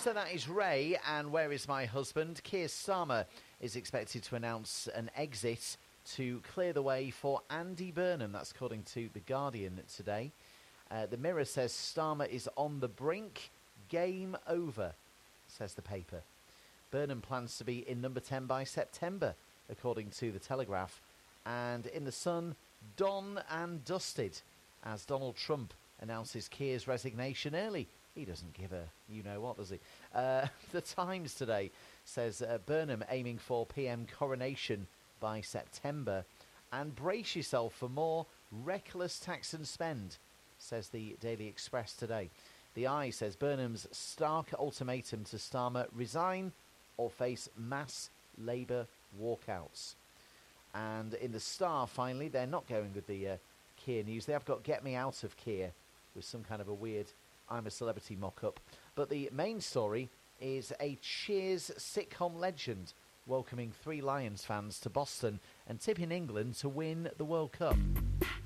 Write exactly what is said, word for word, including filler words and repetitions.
So that is Ray, and Where Is My Husband? Keir Starmer is expected to announce an exit to clear the way for Andy Burnham. That's according to The Guardian today. Uh, the Mirror says Starmer is on the brink. Game over, says the paper. Burnham plans to be in number ten by September, according to The Telegraph. And in The Sun, done and dusted, as Donald Trump announces Keir's resignation early. He doesn't give a you-know-what, does he? Uh, the Times today says uh, Burnham aiming for P M coronation by September. And brace yourself for more reckless tax and spend, says the Daily Express today. The Eye says Burnham's stark ultimatum to Starmer: resign or face mass Labour walkouts. And in the Star, finally, they're not going with the uh, Keir news. They have got Get Me Out of Keir with some kind of a weird I'm a Celebrity mock-up. But the main story is a Cheers sitcom legend welcoming three Lions fans to Boston and tipping England to win the World Cup.